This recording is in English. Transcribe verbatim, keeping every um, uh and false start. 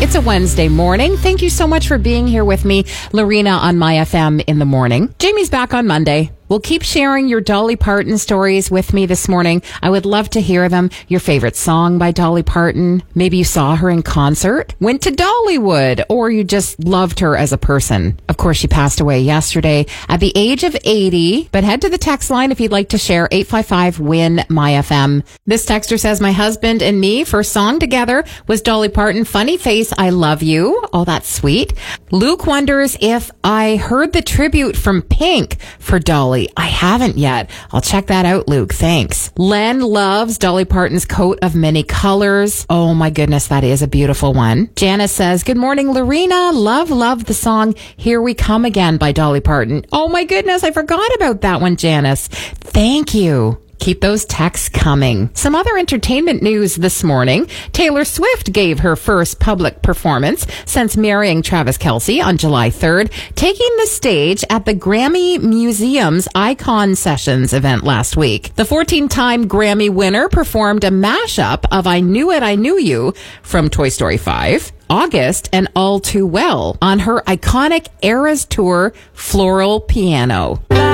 It's a Wednesday morning. Thank you so much for being here with me, Lorena, on My F M in the morning. Jamie's back on Monday. We'll keep sharing your Dolly Parton stories with me this morning. I would love to hear them. Your favorite song by Dolly Parton. Maybe you saw her in concert, went to Dollywood, or you just loved her as a person. Of course, she passed away yesterday at the age of eighty. But head to the text line if you'd like to share, eight five five, W I N, M Y F M. This texter says, my husband and me, first song together was Dolly Parton, Funny Face, I Love You. Oh, that's sweet. Luke wonders if I heard the tribute from Pink for Dolly. I haven't yet. I'll check that out, Luke. Thanks. Len loves Dolly Parton's Coat of Many Colors. Oh my goodness, that is a beautiful one. Janice says, good morning, Lorena. Love, love the song Here We Come Again by Dolly Parton. Oh my goodness, I forgot about that one, Janice. Thank you. Keep those texts coming. Some other entertainment news this morning. Taylor Swift gave her first public performance since marrying Travis Kelce on July third, taking the stage at the Grammy Museum's Icon Sessions event last week. The fourteen-time Grammy winner performed a mashup of I Knew It, I Knew You from Toy Story five, August, and All Too Well on her iconic Eras Tour floral piano.